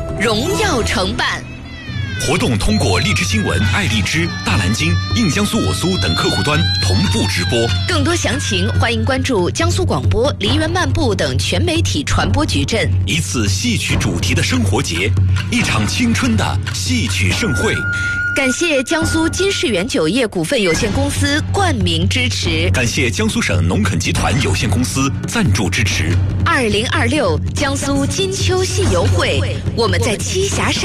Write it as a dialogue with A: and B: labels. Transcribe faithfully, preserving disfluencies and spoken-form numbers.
A: 荣耀承办。
B: 活动通过荔枝新闻、爱荔枝、大蓝鲸、印江苏我苏等客户端同步直播。
A: 更多详情，欢迎关注江苏广播、梨园漫步等全媒体传播矩阵。
B: 一次戏曲主题的生活节，一场青春的戏曲盛会。
A: 感谢江苏金世元酒业股份有限公司冠名支持，
B: 感谢江苏省农垦集团有限公司赞助支持。
A: 二零二六江苏金秋戏游会，我们在栖霞山。